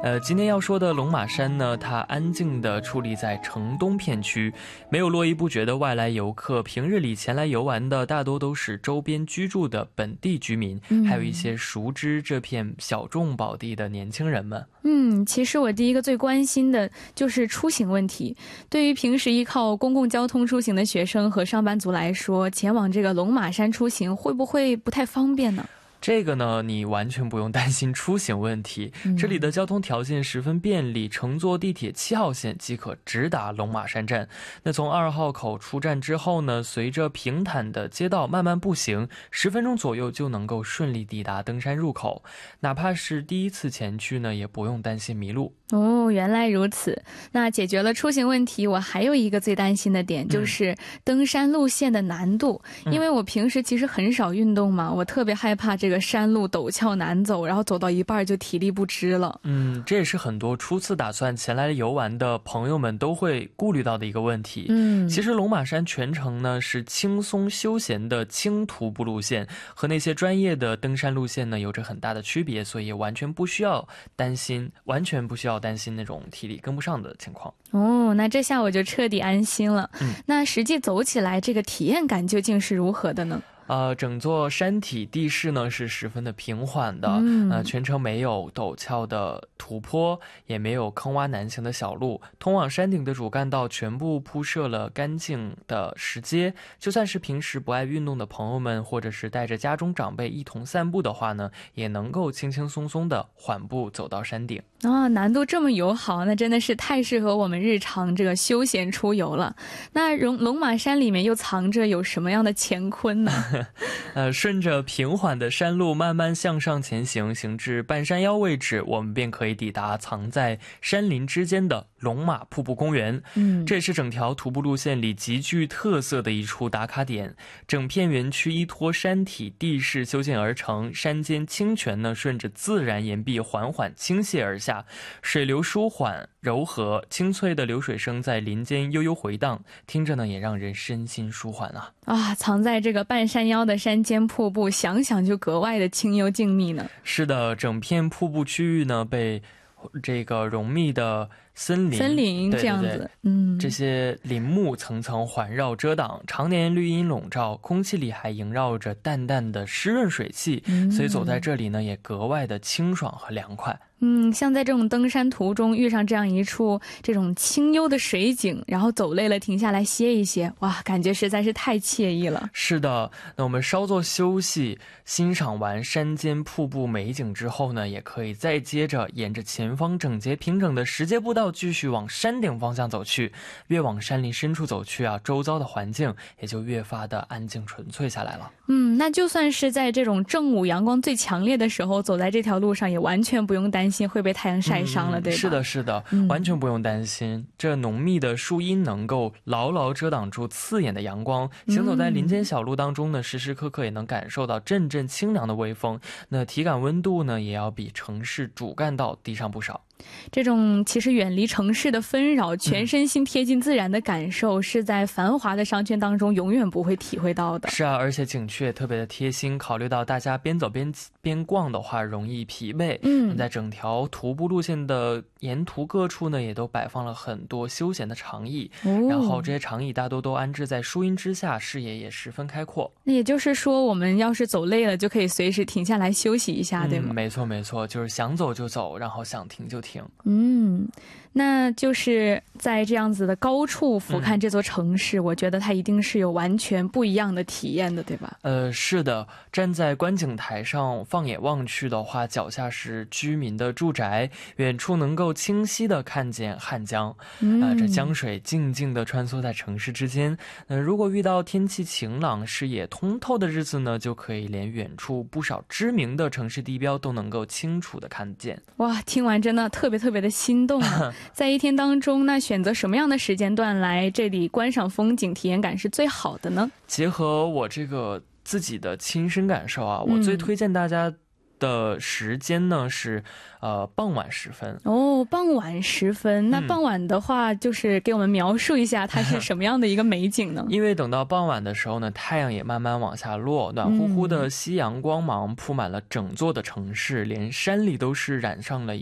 今天要说的龙马山呢，它安静地矗立在城东片区，没有络绎不绝的外来游客，平日里前来游玩的大多都是周边居住的本地居民，还有一些熟知这片小众宝地的年轻人们。 其实我第一个最关心的就是出行问题。对于平时依靠公共交通出行的学生和上班族来说，前往这个龙马山出行会不会不太方便呢？ 这个呢，你完全不用担心出行问题，这里的交通条件十分便利，乘坐地铁7号线即可直达龙马山站。那从2号口出站之后呢，随着平坦的街道慢慢步行，10分钟左右就能够顺利抵达登山入口。哪怕是第一次前去呢，也不用担心迷路。 哦，原来如此。那解决了出行问题，我还有一个最担心的点，就是登山路线的难度。因为我平时其实很少运动嘛，我特别害怕这个山路陡峭难走，然后走到一半就体力不支了。 这也是很多初次打算前来游玩的朋友们都会顾虑到的一个问题。其实龙马山全程呢是轻松休闲的轻徒步路线，和那些专业的登山路线呢有着很大的区别，所以完全不需要担心那种体力跟不上的情况。 那这下我就彻底安心了。那实际走起来这个体验感究竟是如何的呢？ 整座山体地势呢是十分的平缓的，全程没有陡峭的土坡，也没有坑洼难行的小路，通往山顶的主干道全部铺设了干净的石阶，就算是平时不爱运动的朋友们，或者是带着家中长辈一同散步的话呢，也能够轻轻松松的缓步走到山顶。 难度这么友好，那真的是太适合我们日常这个休闲出游了。那龙马山里面又藏着有什么样的乾坤呢？ 顺着平缓的山路慢慢向上前行，行至半山腰位置，我们便可以抵达藏在山林之间的龙马瀑布公园。这也是整条徒步路线里极具特色的一处打卡点。整片园区依托山体地势修建而成，山间清泉呢顺着自然岩壁缓缓倾泻而下，水流舒缓柔和，清脆的流水声在林间悠悠回荡，听着呢也让人身心舒缓藏在这个半山腰的山间瀑布，想想就格外的清幽静谧呢。 是的，整片瀑布区域呢被这个浓密的森林这样子， 这些林木层层环绕遮挡，常年绿荫笼罩，空气里还萦绕着淡淡的湿润水汽，所以走在这里呢也格外的清爽和凉快。 像在这种登山途中遇上这样一处这种清幽的水景，然后走累了停下来歇一歇，哇，感觉实在是太惬意了。 是的，那我们稍作休息，欣赏完山间瀑布美景之后呢，也可以再接着沿着前方整洁平整的石阶步道继续往山顶方向走去。越往山林深处走去周遭的环境也就越发的安静纯粹下来了。 那就算是在这种正午阳光最强烈的时候走在这条路上，也完全不用担心会被太阳晒伤了，对吧？ 是的，完全不用担心。这浓密的树荫能够牢牢遮挡住刺眼的阳光，行走在林间小路当中呢，时时刻刻也能感受到阵阵清凉的微风，那体感温度呢也要比城市主干道低上不少。 这种其实远离城市的纷扰，全身心贴近自然的感受，是在繁华的商圈当中永远不会体会到的。 是啊，而且景区也特别的贴心，考虑到大家边走边逛的话容易疲惫，在整条徒步路线的沿途各处呢也都摆放了很多休闲的长椅，然后这些长椅大多都安置在树荫之下，视野也十分开阔。 那也就是说，我们要是走累了就可以随时停下来休息一下，对吗？ 没错，就是想走就走，然后想停就停。 那就是在这样子的高处俯瞰这座城市，我觉得它一定是有完全不一样的体验的，对吧？ 是的，站在观景台上放眼望去的话，脚下是居民的住宅，远处能够清晰的看见汉江，这江水静静的穿梭在城市之间。如果遇到天气晴朗、视野通透的日子呢，就可以连远处不少知名的城市地标都能够清楚的看见。 哇，听完真的特别的心动在一天当中，那选择什么样的时间段来这里观赏风景，体验感是最好的呢？ 结合我这个自己的亲身感受我最推荐大家的时间呢是傍晚时分。 傍晚时分，那傍晚的话就是给我们描述一下它是什么样的一个美景呢？ 因为等到傍晚的时候呢，太阳也慢慢往下落，暖乎乎的夕阳光芒铺满了整座的城市，连山里都是染上了